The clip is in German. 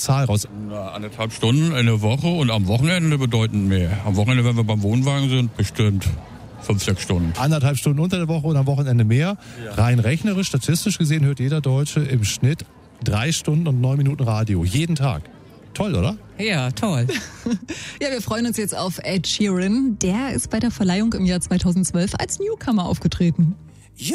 Zahl raus. Na, 1,5 Stunden in der Woche und am Wochenende bedeutend mehr. Am Wochenende, wenn wir beim Wohnwagen sind, bestimmt 5, 6 Stunden. 1,5 Stunden unter der Woche und am Wochenende mehr. Ja. Rein rechnerisch, statistisch gesehen, hört jeder Deutsche im Schnitt 3 Stunden und 9 Minuten Radio. Jeden Tag. Toll, oder? Ja, toll. Ja, wir freuen uns jetzt auf Ed Sheeran. Der ist bei der Verleihung im Jahr 2012 als Newcomer aufgetreten.